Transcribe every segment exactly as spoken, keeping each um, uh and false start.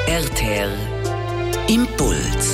R T R Impuls.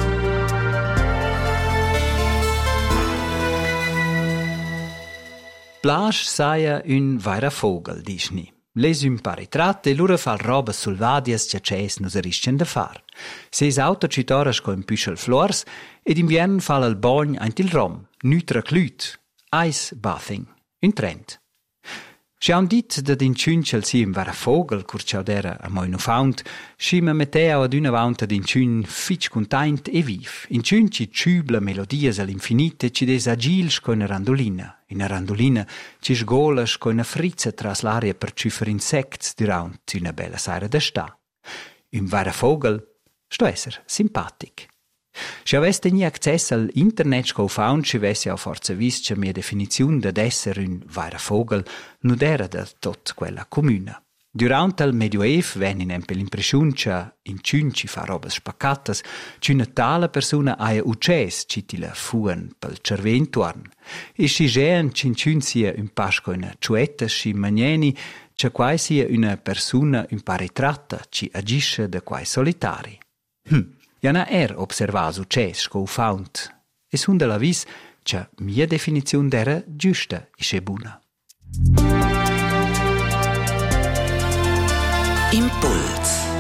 Plasch saia un vaira vogel, dic ni. Les un paritrat e lura fa roba sulvadias che ces nus ariscen da far. Ses auto citoras co un püschel flors ed invern fa il bagn aint il rom, nutra clüt, ice bathing, un trend. Si han dit dat in ciuncel si un vara vogel, cur ciao dera a moi nu faunt, si me metteo ad una vaunta d'in ciun fitch containt e viv. In ciun ci ciubla melodias all'infinite, ci des agils co una randolina. In a randolina ci sgolas co una frizza tras l'aria per ciufer insects durant una bella saira da sta. Un vara vogel sto esser simpatic. Si aveste ni access al internet sco faun, si vesse a forza vis che mia definizione d'ad esser un vaira vogel non era da tot quella comuna. Durant il Medioev ven in empel l'impressiun che in ciun ci fa robas spaccatas, ci una tala persona aia ucces ci ti la fuan pel cerven tuorn. E si gean ci in ciun sia un pasco una ciuetta si manieni, che quai sia una persona un pa ritratta ci agisce da quai solitari. Hm. Jana er observas ucces sco faunt, e sun de la vis che mia definizione d'era giusta e che buna. Impuls.